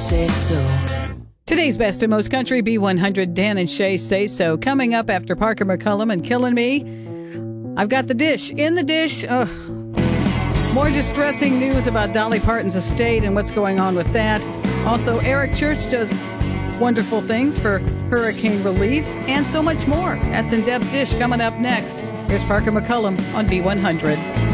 say so. Today's best and most country, B100, Dan and Shay Say So. Coming up after Parker McCullum and Killing Me, I've got the dish. In the dish, more distressing news about Dolly Parton's estate and what's going on with that. Also, Eric Church does wonderful things for hurricane relief and so much more. That's in Deb's Dish coming up next. Here's Parker McCullum on B100.